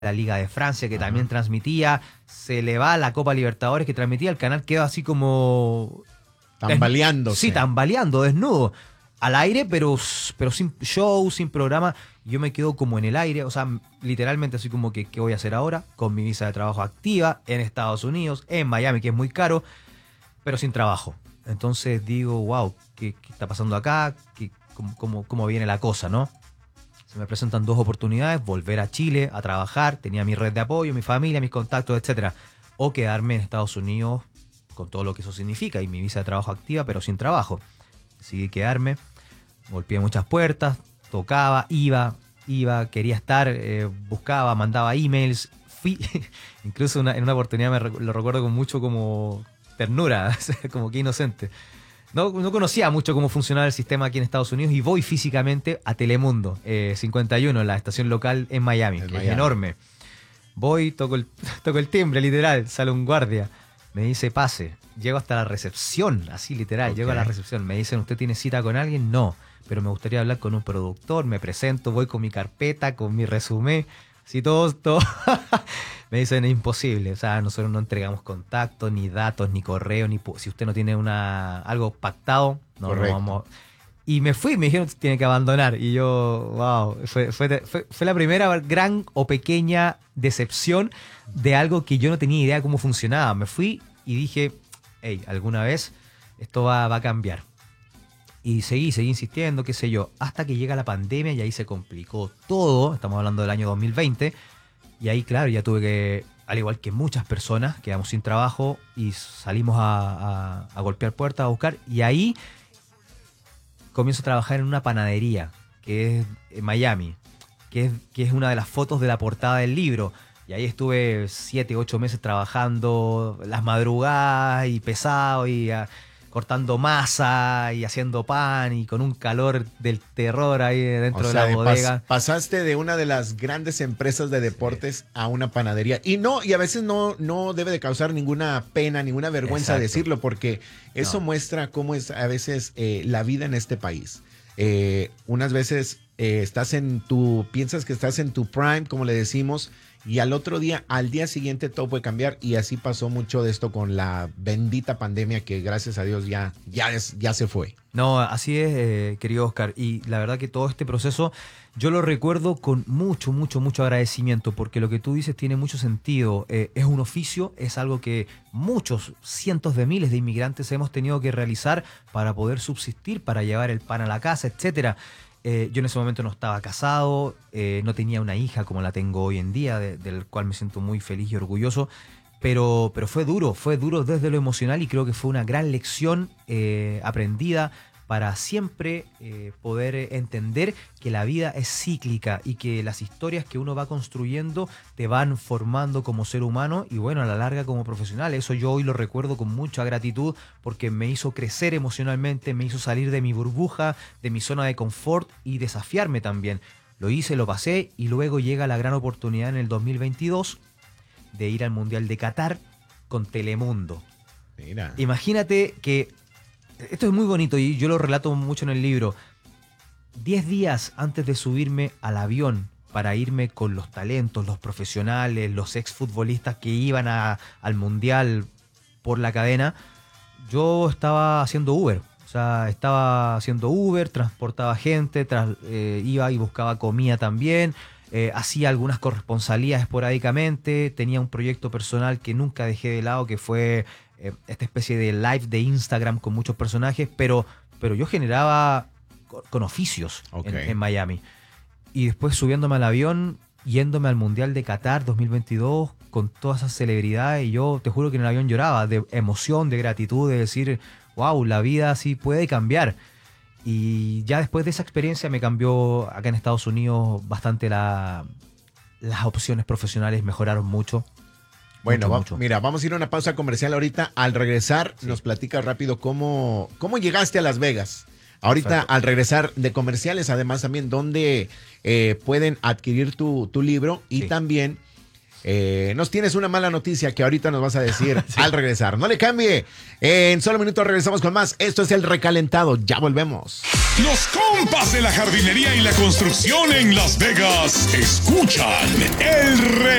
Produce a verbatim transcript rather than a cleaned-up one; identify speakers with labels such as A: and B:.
A: la Liga de Francia, que
B: Ajá.
A: también transmitía, se le va la Copa Libertadores que transmitía, el canal quedó así como...
B: Tambaleándose.
A: Sí, tambaleando, desnudo. Al aire, pero, pero sin show, sin programa. Yo me quedo como en el aire, o sea, literalmente así como que, ¿qué voy a hacer ahora? Con mi visa de trabajo activa en Estados Unidos, en Miami, que es muy caro, pero sin trabajo. Entonces digo, wow, ¿qué, qué está pasando acá? ¿Qué, cómo, cómo, ¿Cómo viene la cosa, no? Se me presentan dos oportunidades, volver a Chile a trabajar, tenía mi red de apoyo, mi familia, mis contactos, etcétera. O quedarme en Estados Unidos con todo lo que eso significa y mi visa de trabajo activa, pero sin trabajo. Decidí quedarme, golpeé muchas puertas, tocaba, iba, iba, quería estar, eh, buscaba, mandaba emails. Fui, incluso una, en una oportunidad me lo recuerdo con mucho como ternura, como que inocente. No, no conocía mucho cómo funcionaba el sistema aquí en Estados Unidos y voy físicamente a Telemundo eh, cincuenta y uno, la estación local en Miami,
B: En
A: que
B: Miami.
A: es enorme. Voy, toco el, toco el timbre, literal, sale un guardia, me dice pase. Llego hasta la recepción, así literal,
B: Ok.
A: llego a la recepción. Me dicen, ¿usted tiene cita con alguien? No, pero me gustaría hablar con un productor. Me presento, voy con mi carpeta, con mi resumen, así todo, todo. Me dicen, es imposible, o sea, nosotros no entregamos contactos, ni datos, ni correo, ni pu- si usted no tiene una algo pactado, no, no
B: Correcto.
A: vamos. Y me fui, me dijeron, tiene que abandonar. Y yo, wow, fue, fue, fue, fue la primera gran o pequeña decepción de algo que yo no tenía idea cómo funcionaba. Me fui y dije, hey, alguna vez esto va, va a cambiar. Y seguí, seguí insistiendo, qué sé yo, hasta que llega la pandemia y ahí se complicó todo. Estamos hablando del año dos mil veinte. Y ahí, claro, ya tuve que, al igual que muchas personas, quedamos sin trabajo y salimos a, a, a golpear puertas, a buscar. Y ahí comienzo a trabajar en una panadería, que es en Miami, que es, que es una de las fotos de la portada del libro. Y ahí estuve siete, ocho meses trabajando las madrugadas y pesado y ah, cortando masa y haciendo pan y con un calor del terror ahí dentro
B: O sea,
A: de la
B: de
A: bodega.
B: pas- pasaste de una de las grandes empresas de deportes a una panadería. Y no, y a veces no, no debe de causar ninguna pena, ninguna vergüenza
A: Exacto.
B: decirlo, porque eso
A: No.
B: muestra cómo es a veces eh, la vida en este país. Eh, unas veces eh, estás en tu, piensas que estás en tu prime, como le decimos, y al otro día, al día siguiente todo puede cambiar, y así pasó mucho de esto con la bendita pandemia que gracias a Dios ya, ya, es, ya se fue.
A: No, así es, eh, querido Oscar. Y la verdad que todo este proceso yo lo recuerdo con mucho, mucho, mucho agradecimiento, porque lo que tú dices tiene mucho sentido. Eh, es un oficio, es algo que muchos, cientos de miles de inmigrantes hemos tenido que realizar para poder subsistir, para llevar el pan a la casa, etcétera. Eh, yo en ese momento no estaba casado, eh, no tenía una hija como la tengo hoy en día, de- del cual me siento muy feliz y orgulloso. Pero, pero fue duro, fue duro desde lo emocional y creo que fue una gran lección eh, aprendida para siempre eh, poder entender que la vida es cíclica y que las historias que uno va construyendo te van formando como ser humano y bueno, a la larga como profesional. Eso yo hoy lo recuerdo con mucha gratitud porque me hizo crecer emocionalmente, me hizo salir de mi burbuja, de mi zona de confort y desafiarme también. Lo hice, lo pasé y luego llega la gran oportunidad en el dos mil veintidós de ir al Mundial de Qatar con Telemundo.
B: Mira.
A: Imagínate que, esto es muy bonito y yo lo relato mucho en el libro, diez días antes de subirme al avión para irme con los talentos, los profesionales, los exfutbolistas que iban a, al Mundial por la cadena, yo estaba haciendo Uber. O sea, estaba haciendo Uber, transportaba gente, tras, eh, iba y buscaba comida también. Eh, hacía algunas corresponsalías esporádicamente, tenía un proyecto personal que nunca dejé de lado, que fue eh, esta especie de live de Instagram con muchos personajes, pero, pero yo generaba con, con oficios
B: Ok.
A: en, en Miami. Y después subiéndome al avión, yéndome al Mundial de Qatar dos mil veintidós con todas esas celebridades, y yo te juro que en el avión lloraba de emoción, de gratitud, de decir, wow, la vida sí puede cambiar. Y ya después de esa experiencia me cambió acá en Estados Unidos bastante la, las opciones profesionales, mejoraron mucho.
B: Bueno,
A: mucho,
B: va-
A: mucho.
B: mira, vamos a ir a una pausa comercial ahorita. Al regresar,
A: Sí.
B: nos platica rápido cómo, cómo llegaste a Las Vegas. Ahorita,
A: Perfecto.
B: al regresar de comerciales, además también dónde eh, pueden adquirir tu, tu libro y
A: Sí.
B: también Eh, nos tienes una mala noticia que ahorita nos vas a decir sí. al regresar. No le cambie. En solo minutos regresamos con más. Esto es El Recalentado. Ya volvemos.
C: Los compas de la jardinería y la construcción en Las Vegas escuchan El Recalentado.